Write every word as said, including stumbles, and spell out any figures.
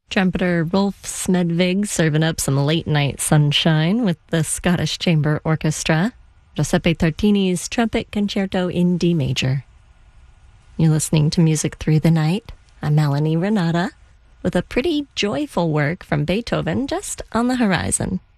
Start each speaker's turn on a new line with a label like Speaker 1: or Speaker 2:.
Speaker 1: Trumpeter Rolf Smedvig serving up some late-night sunshine with the Scottish Chamber Orchestra. Giuseppe Tartini's Trumpet Concerto in D Major. You're listening to Music Through the Night. I'm Melanie Renata with a pretty joyful work from Beethoven just on the horizon.